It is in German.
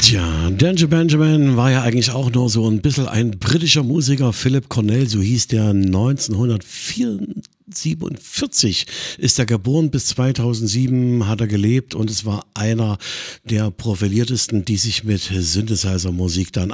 Tja, Danger Benjamin war ja eigentlich auch nur so ein bisschen ein britischer Musiker. Philip Cornell, so hieß der. 1947 ist er geboren, bis 2007 hat er gelebt und es war einer der profiliertesten, die sich mit Synthesizer-Musik dann